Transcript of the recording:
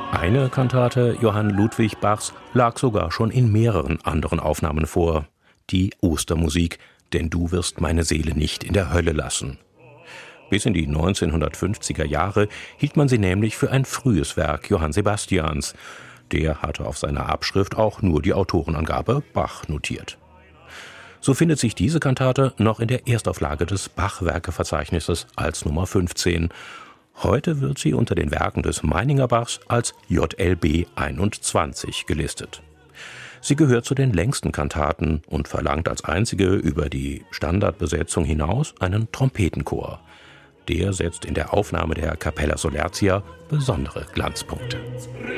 Eine Kantate Johann Ludwig Bachs lag sogar schon in mehreren anderen Aufnahmen vor. Die Ostermusik, denn du wirst meine Seele nicht in der Hölle lassen. Bis in die 1950er Jahre hielt man sie nämlich für ein frühes Werk Johann Sebastians. Der hatte auf seiner Abschrift auch nur die Autorenangabe Bach notiert. So findet sich diese Kantate noch in der Erstauflage des Bach-Werkeverzeichnisses als Nummer 15. Heute wird sie unter den Werken des Meininger Bachs als JLB 21 gelistet. Sie gehört zu den längsten Kantaten und verlangt als einzige über die Standardbesetzung hinaus einen Trompetenchor. Der setzt in der Aufnahme der Capella Solertia besondere Glanzpunkte.